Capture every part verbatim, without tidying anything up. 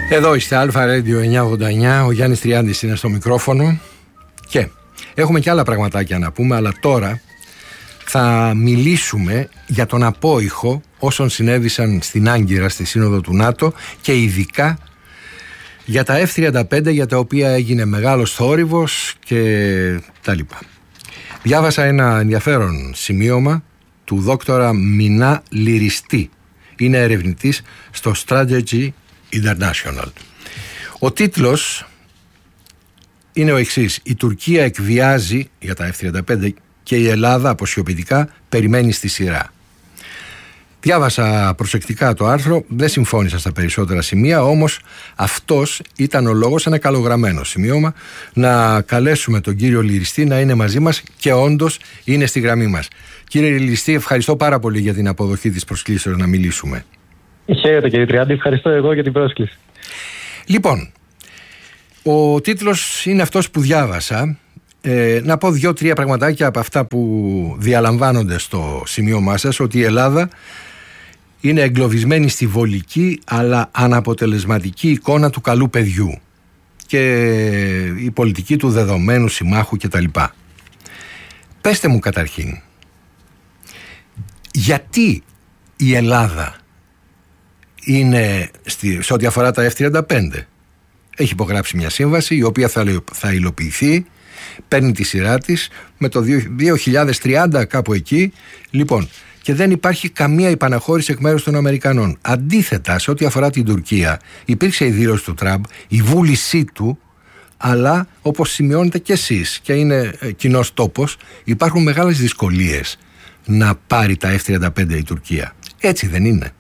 Εδώ είστε, Αλφα Radio εννιακόσια ογδόντα εννιά, ο Γιάννης Τριάντης είναι στο μικρόφωνο και έχουμε και άλλα πραγματάκια να πούμε, αλλά τώρα θα μιλήσουμε για τον απόϊχο όσων συνέβησαν στην Άγκυρα στη Σύνοδο του ΝΑΤΟ και ειδικά για τα εφ τριάντα πέντε, για τα οποία έγινε μεγάλος θόρυβος και τα λοιπά. Διάβασα ένα ενδιαφέρον σημείωμα του δόκτορα Μινά Λυριστή. Είναι ερευνητής στο Strategy International. Ο τίτλος είναι ο εξής: η Τουρκία εκβιάζει για τα εφ τριάντα πέντε και η Ελλάδα αποσιωπητικά περιμένει στη σειρά. Διάβασα προσεκτικά το άρθρο, δεν συμφώνησα στα περισσότερα σημεία, όμως αυτός ήταν ο λόγος, ένα καλογραμμένο σημείωμα, να καλέσουμε τον κύριο Λυριστή να είναι μαζί μας και όντως είναι στη γραμμή μας. Κύριε Λυριστή, ευχαριστώ πάρα πολύ για την αποδοχή της προσκλήσεως να μιλήσουμε. Χαίρετε κύριε Τριάντη, ευχαριστώ εγώ για την πρόσκληση. Λοιπόν, ο τίτλος είναι αυτός που διάβασα. Ε, να πω δύο-τρία πραγματάκια από αυτά που διαλαμβάνονται στο σημείωμά σας, ότι η Ελλάδα είναι εγκλωβισμένη στη βολική αλλά αναποτελεσματική εικόνα του καλού παιδιού και η πολιτική του δεδομένου συμμάχου κτλ. Πέστε μου καταρχήν, γιατί η Ελλάδα είναι στη, σε ό,τι αφορά τα εφ τριάντα πέντε έχει υπογράψει μια σύμβαση η οποία θα, θα υλοποιηθεί, παίρνει τη σειρά της με το δύο χιλιάδες τριάντα, κάπου εκεί, λοιπόν, και δεν υπάρχει καμία υπαναχώρηση εκ μέρους των Αμερικανών. Αντίθετα, σε ό,τι αφορά την Τουρκία, υπήρξε η δήλωση του Τραμπ, η βούλησή του, αλλά όπως σημειώνετε κι εσείς και είναι κοινός τόπος, υπάρχουν μεγάλες δυσκολίες να πάρει τα εφ τριάντα πέντε η Τουρκία. Έτσι δεν είναι?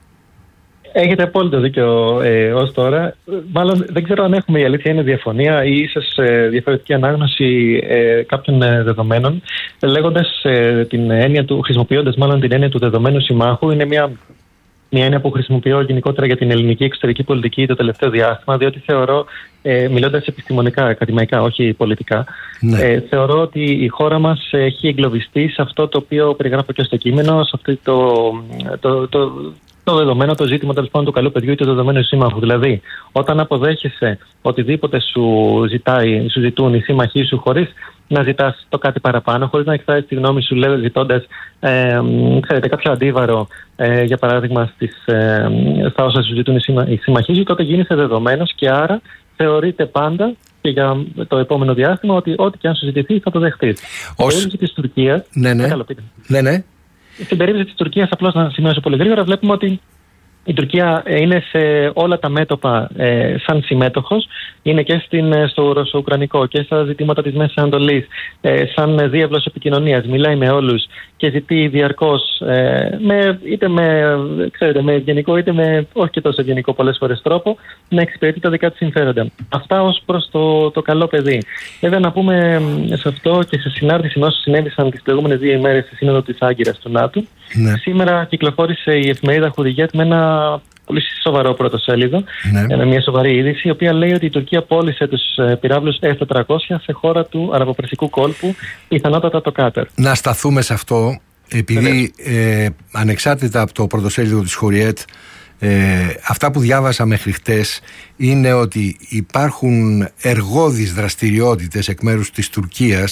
Έχετε απόλυτο δίκιο ε, ως τώρα. Μάλλον δεν ξέρω αν έχουμε, η αλήθεια είναι, διαφωνία ή ίσως ε, διαφορετική ανάγνωση ε, κάποιων ε, δεδομένων. Λέγοντας ε, την έννοια του, χρησιμοποιώντας μάλλον την έννοια του δεδομένου συμμάχου, είναι μια, μια έννοια που χρησιμοποιώ γενικότερα για την ελληνική εξωτερική πολιτική το τελευταίο διάστημα, διότι θεωρώ, ε, μιλώντας επιστημονικά, ακαδημαϊκά, όχι πολιτικά, ναι. ε, θεωρώ ότι η χώρα μας έχει εγκλωβιστεί σε αυτό το οποίο περιγράφω και στο κείμενο, σε αυτό το. το, το, το το δεδομένο, το ζήτημα τέλος πάντων του καλού παιδιού ή του δεδομένου σύμμαχου. Δηλαδή, όταν αποδέχεσαι οτιδήποτε σου ζητάει, σου ζητούν οι σύμμαχοί σου, χωρίς να ζητάς το κάτι παραπάνω, χωρίς να εκφράσεις τη γνώμη σου, λέει, ζητώντας ε, ξέρετε, κάποιο αντίβαρο, ε, για παράδειγμα, στις, ε, στα όσα σου ζητούν οι σύμμαχοί σου, τότε γίνεσαι δεδομένος και άρα θεωρείται πάντα και για το επόμενο διάστημα ότι ό,τι και αν σου ζητηθεί θα το δεχτείς. Ως... Στην περίπτωση της Τουρκίας. Ναι, ναι. ναι, ναι. Στην περίπτωση της Τουρκίας, απλώς να σημειώσω πολύ γρήγορα, βλέπουμε ότι η Τουρκία είναι σε όλα τα μέτωπα ε, σαν συμμέτοχος. Είναι και στην, στο ρωσο-ουκρανικό και στα ζητήματα της Μέσης Ανατολής, ε, σαν διάβλος επικοινωνίας. Μιλάει με όλους και ζητεί διαρκώς, ε, με, είτε με, ξέρετε, με ευγενικό είτε με όχι και τόσο ευγενικό πολλές φορές τρόπο, να εξυπηρετεί τα δικά της συμφέροντα. Αυτά ως προς το, το καλό παιδί. Βέβαια, να πούμε σε αυτό και σε συνάρτηση με όσους συνέβησαν τις προηγούμενες δύο ημέρες στη Σύνοδο της Άγκυρας του ΝΑΤΟ. Ναι. Σήμερα κυκλοφόρησε η εφημερίδα Χουριέτ με ένα πολύ σοβαρό πρωτοσέλιδο, ναι. με μια σοβαρή είδηση, η οποία λέει ότι η Τουρκία πώλησε τους πυράβλους ες τετρακόσια σε χώρα του αραβοπερσικού κόλπου, πιθανότατα το Κάταρ. Να σταθούμε σε αυτό, επειδή ε, ανεξάρτητα από το πρωτοσέλιδο της Χουριέτ, ε, αυτά που διάβασα μέχρι χτες είναι ότι υπάρχουν εργώδεις δραστηριότητες εκ μέρους της Τουρκίας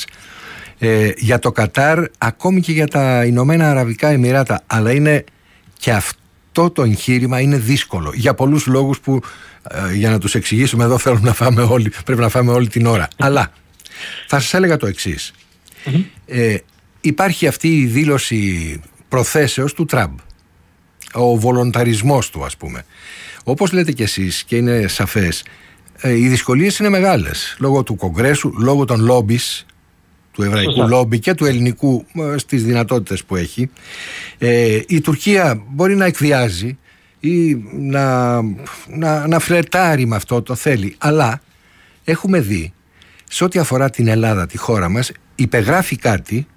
ε, για το Κατάρ, ακόμη και για τα Ηνωμένα Αραβικά Εμιράτα, αλλά είναι και αυτό το εγχείρημα είναι δύσκολο για πολλούς λόγους που ε, για να τους εξηγήσουμε εδώ θέλουμε να φάμε όλοι, πρέπει να φάμε όλη την ώρα. Αλλά θα σας έλεγα το εξής. Mm-hmm. Ε, υπάρχει αυτή η δήλωση προθέσεως του Τραμπ, ο βολονταρισμός του, ας πούμε. Όπως λέτε κι εσείς και είναι σαφές, ε, οι δυσκολίες είναι μεγάλες λόγω του Κογκρέσου, λόγω των λόμπις, του εβραϊκού Σωστά. λόμπι και του ελληνικού στις δυνατότητες που έχει. Ε, η Τουρκία μπορεί να εκβιάζει ή να, να, να φλερτάρει με αυτό, το θέλει, αλλά έχουμε δει σε ό,τι αφορά την Ελλάδα, τη χώρα μας, υπεγράφει κάτι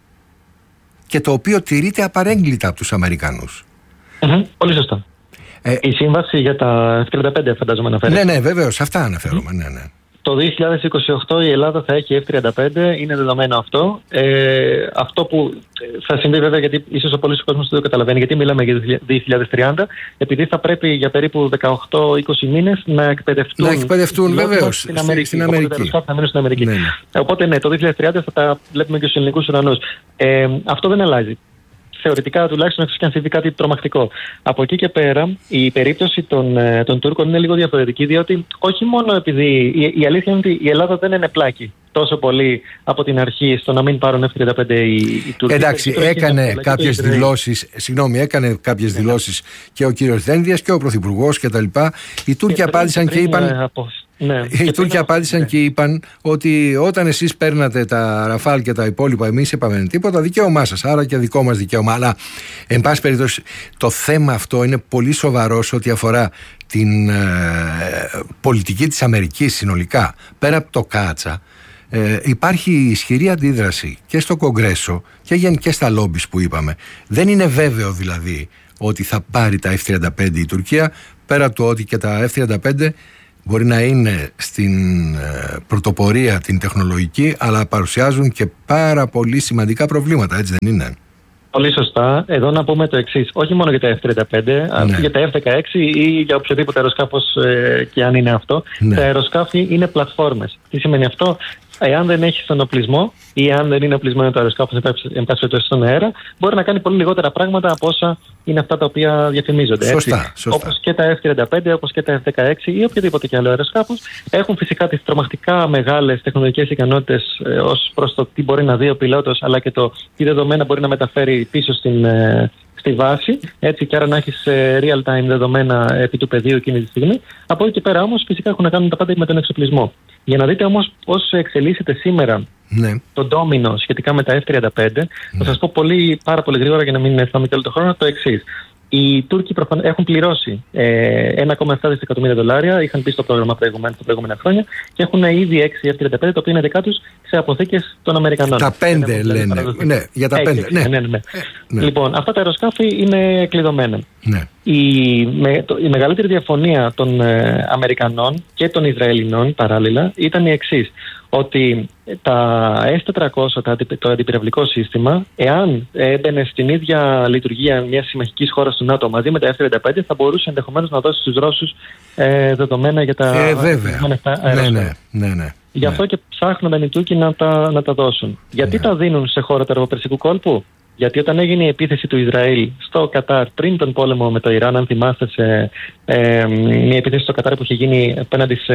και το οποίο τηρείται απαρέγκλιτα από τους Αμερικανούς. Mm-hmm. Πολύ σωστά. Ε, η σύμβαση για τα εφ τριάντα πέντε φαντάζομαι αναφέρεται. Ναι, ναι, βεβαίως, αυτά αναφέρομαι, mm-hmm. ναι, ναι. Το δύο χιλιάδες είκοσι οκτώ η Ελλάδα θα έχει εφ τριάντα πέντε, είναι δεδομένο αυτό. Ε, αυτό που θα συμβεί βέβαια, γιατί ίσως ο πολλής κόσμος δεν το καταλαβαίνει, γιατί μιλάμε για το δύο χιλιάδες τριάντα, επειδή θα πρέπει για περίπου δεκαοκτώ είκοσι μήνες να εκπαιδευτούν. Να εκπαιδευτούν βεβαίως στην Αμερική. Στην Αμερική. Οπότε, θα μείνουν στην Αμερική. Ναι, ναι. Οπότε ναι, το δύο χιλιάδες τριάντα θα τα βλέπουμε και στους ελληνικούς ουρανούς. Ε, αυτό δεν αλλάζει. Θεωρητικά τουλάχιστον, εκτός και αν συμβεί κάτι τρομακτικό. Από εκεί και πέρα, η περίπτωση των, των Τούρκων είναι λίγο διαφορετική, διότι όχι μόνο επειδή. Η, η αλήθεια είναι ότι η Ελλάδα δεν είναι πλάκη τόσο πολύ από την αρχή στο να μην πάρουν εφ τριάντα πέντε οι, οι Τούρκοι. Εντάξει, έκανε κάποιες δηλώσεις, συγγνώμη, έκανε κάποιες δηλώσεις και ο κύριος Δένδιας και ο Πρωθυπουργός κτλ. Οι Τούρκοι απάντησαν και είπαν. Ναι. Οι Τούρκοι απάντησαν ναι. και είπαν ότι όταν εσείς παίρνατε τα Ραφάλ και τα υπόλοιπα, εμείς είπαμε τίποτα, δικαίωμά σας, άρα και δικό μας δικαίωμα. Αλλά, εν πάση περιπτώσει, το θέμα αυτό είναι πολύ σοβαρό σε ό,τι αφορά την ε, πολιτική της Αμερικής συνολικά. Πέρα από το Κάτσα, ε, υπάρχει ισχυρή αντίδραση και στο Κογκρέσο και, και στα λόμπις που είπαμε. Δεν είναι βέβαιο δηλαδή ότι θα πάρει τα εφ τριάντα πέντε η Τουρκία, πέρα από το ότι και τα εφ τριάντα πέντε μπορεί να είναι στην πρωτοπορία την τεχνολογική, αλλά παρουσιάζουν και πάρα πολύ σημαντικά προβλήματα, έτσι δεν είναι? Πολύ σωστά. Εδώ να πούμε το εξής. Όχι μόνο για τα εφ τριάντα πέντε, ναι. αλλά για τα εφ δεκαέξι ή για οποιοδήποτε αεροσκάφος ε, και αν είναι αυτό. Ναι. Τα αεροσκάφη είναι πλατφόρμες. Τι σημαίνει αυτό? Εάν δεν έχει τον οπλισμό ή αν δεν είναι οπλισμένο το αεροσκάφος, εν πάση περιπτώσει στον αέρα, μπορεί να κάνει πολύ λιγότερα πράγματα από όσα είναι αυτά τα οποία διαφημίζονται. Σωστά, σωστά. Όπως και τα εφ τριάντα πέντε, όπως και τα εφ δεκαέξι ή οποιοδήποτε και άλλο αεροσκάφος, έχουν φυσικά τις τρομακτικά μεγάλες τεχνολογικές ικανότητες ε, ως προς το τι μπορεί να δει ο πιλότος, αλλά και το τι δεδομένα μπορεί να μεταφέρει πίσω στην. Ε, στη βάση, έτσι, και άρα να έχει real-time δεδομένα επί του πεδίου εκείνη τη στιγμή. Από εκεί και πέρα όμως φυσικά έχουν να κάνουν τα πάντα με τον εξοπλισμό. Για να δείτε όμως πώς εξελίσσεται σήμερα ναι. το ντόμινο σχετικά με τα εφ τριάντα πέντε, ναι. θα σας πω πολύ, πάρα πολύ γρήγορα για να μην φάμε και όλο το χρόνο το εξής. Οι Τούρκοι έχουν πληρώσει ε, ένα κόμμα επτά δισεκατομμύρια δολάρια, είχαν πει στο πρόγραμμα προηγούμενα, τα προηγούμενα χρόνια και έχουν ήδη έξι εφ τριάντα πέντε, το οποίο είναι δικά τους σε αποθήκες των Αμερικανών. Τα πέντε είναι, λένε. Δηλαδή, ναι, για τα πέντε. Ναι. Ναι, ναι, ναι. Ναι. Λοιπόν, αυτά τα αεροσκάφη είναι κλειδωμένα. Ναι. Η, με, το, η μεγαλύτερη διαφωνία των ε, Αμερικανών και των Ισραηλινών παράλληλα ήταν η εξής. Ότι τα ες τετρακόσια, το αντιπυραυλικό σύστημα, εάν έμπαινε στην ίδια λειτουργία μιας συμμαχικής χώρας του ΝΑΤΟ μαζί με τα εφ τριάντα πέντε, θα μπορούσε ενδεχομένως να δώσει στους Ρώσους ε, δεδομένα για τα ε, βέβαια. Ναι, ναι, ναι, ναι. Γι' αυτό ναι. και ψάχνονταν οι Τούρκοι να τα, να τα δώσουν. Γιατί ναι. τα δίνουν σε χώρα του Αραβοπερσικού κόλπου? Γιατί όταν έγινε η επίθεση του Ισραήλ στο Κατάρ πριν τον πόλεμο με το Ιράν, αν θυμάστε, σε ε, μια επίθεση στο Κατάρ που είχε γίνει απέναντι σε.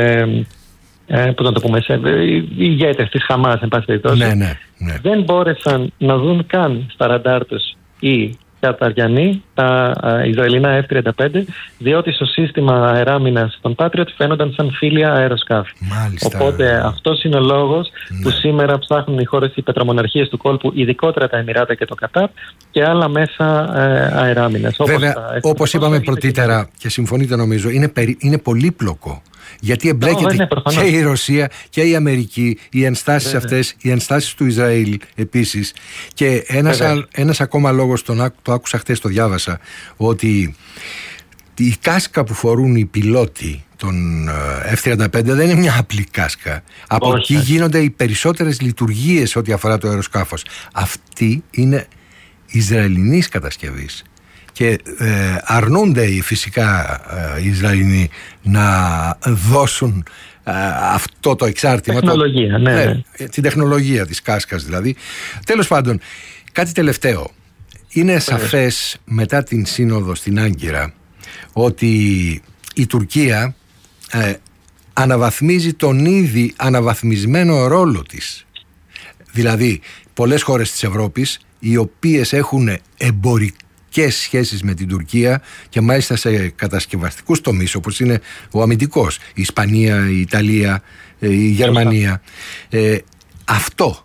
Ε, πώς να το πούμε, σε, οι ηγέτες της Χαμάς, εν πάση περιπτώσει, ναι, ναι, ναι. δεν μπόρεσαν να δουν καν στα ραντάρ τους οι Καταριανοί τα α, Ισραηλινά εφ τριάντα πέντε, διότι στο σύστημα αεράμινας των Patriot φαίνονταν σαν φίλια αεροσκάφη. Μάλιστα. Οπότε αυτός είναι ο λόγος ναι. που σήμερα ψάχνουν οι χώρες, οι πετρομοναρχίες του κόλπου, ειδικότερα τα Εμιράτα και το Κατάρ, και άλλα μέσα ε, αεράμινας. Βέβαια, όπως, όπως είπαμε πρωτήτερα και συμφωνείτε νομίζω, είναι, περί, είναι πολύπλοκο. Γιατί εμπλέκεται oh, και η Ρωσία και η Αμερική, οι ενστάσεις yeah, αυτές, οι ενστάσεις του Ισραήλ επίσης. Και ένας, yeah, α, ένας ακόμα λόγος, τον, το άκουσα χτες, το διάβασα, ότι η κάσκα που φορούν οι πιλότοι των εφ τριάντα πέντε δεν είναι μια απλή κάσκα. Από oh, εκεί yeah. γίνονται οι περισσότερες λειτουργίες ό,τι αφορά το αεροσκάφος. Αυτή είναι Ισραηλινής κατασκευής. Και ε, αρνούνται φυσικά ε, οι Ισραηλινοί να δώσουν ε, αυτό το εξάρτημα. Τεχνολογία, το, ναι, ναι. ναι. Την τεχνολογία της κάσκας δηλαδή. Τέλος πάντων, κάτι τελευταίο. Είναι σαφές μετά την σύνοδο στην Άγκυρα ότι η Τουρκία ε, αναβαθμίζει τον ήδη αναβαθμισμένο ρόλο της. Δηλαδή, πολλές χώρες της Ευρώπης, οι οποίες έχουν εμπορικά και σχέσεις με την Τουρκία και μάλιστα σε κατασκευαστικούς τομείς όπως είναι ο αμυντικός, η Ισπανία, η Ιταλία, η Γερμανία. Ε, αυτό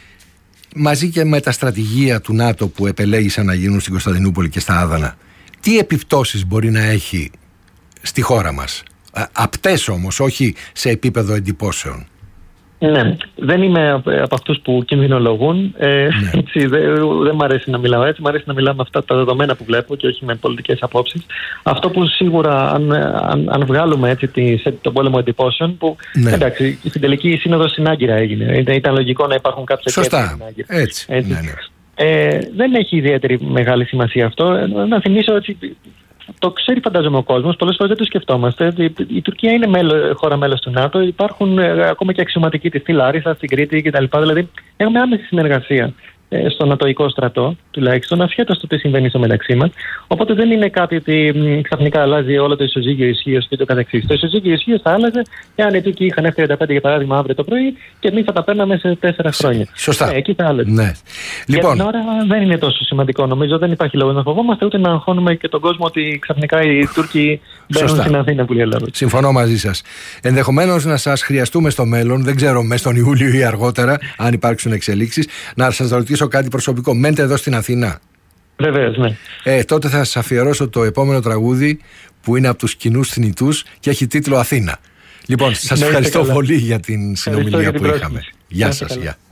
μαζί και με τα στρατηγία του ΝΑΤΟ που επελέγησαν να γίνουν στην Κωνσταντινούπολη και στα Άδανα, τι επιπτώσεις μπορεί να έχει στη χώρα μας? Απτές όμως, όχι σε επίπεδο εντυπώσεων. Ναι, δεν είμαι από αυτούς που κινδυνολογούν. Ε, ναι. Δεν δε μ' αρέσει να μιλάω έτσι. Μ' αρέσει να μιλάω με αυτά τα δεδομένα που βλέπω και όχι με πολιτικές απόψεις. Αυτό που σίγουρα, αν, αν, αν βγάλουμε έτσι τη, τον πόλεμο εντυπώσεων, που ναι. εντάξει, στην τελική σύνοδο στην Άγκυρα έγινε. Ήταν, ήταν λογικό να υπάρχουν κάποια κέντρα στην Άγκυρα. Έτσι. έτσι. Ναι, ναι. Ε, δεν έχει ιδιαίτερη μεγάλη σημασία αυτό. Να θυμίσω ότι. Το ξέρει φαντάζομαι ο κόσμος, πολλές φορές δεν το σκεφτόμαστε. Η, η Τουρκία είναι μέλο, χώρα μέλος του ΝΑΤΟ, υπάρχουν ε, ακόμα και αξιωματικοί της στη Λάρισα, στην Κρήτη κτλ. Δηλαδή έχουμε άμεση συνεργασία ε, στο νατοϊκό στρατό, τουλάχιστον, ασχέτως το τι συμβαίνει στο μεταξύ μας. Οπότε δεν είναι κάτι ότι μ, ξαφνικά αλλάζει όλο το ισοζύγιο ισχύως και το καθεξής. Το ισοζύγιο ισχύως θα άλλαζε εάν οι Τούρκοι είχαν εφ τριάντα πέντε για παράδειγμα αύριο το πρωί και εμείς θα τα παίρναμε σε τέσσερα χρόνια. Σωστά. Ε, εκεί θα άλλαζε. Ναι. Λοιπόν. Για την ώρα δεν είναι τόσο σημαντικό. Νομίζω δεν υπάρχει λόγος να φοβόμαστε ούτε να αγχώνουμε και τον κόσμο ότι ξαφνικά οι Τούρκοι μπαίνουν Σωστά. στην Αθήνα που λέει Ελλάδα. Συμφωνώ μαζί σας. Ενδεχομένως να σας χρειαστούμε στο μέλλον, δεν ξέρω, μέσα στον Ιούλιο ή αργότερα, αν υπάρξουν εξελίξεις, να σας ρωτήσω κάτι προσωπικό. Μένετε εδώ στην Αθήνα? Βεβαίως, ναι. Ε, τότε θα σας αφιερώσω το επόμενο τραγούδι που είναι από τους κοινούς θνητούς και έχει τίτλο Αθήνα. Λοιπόν, σας ευχαριστώ πολύ για την συνομιλία που είχαμε. Γεια σας. Γεια.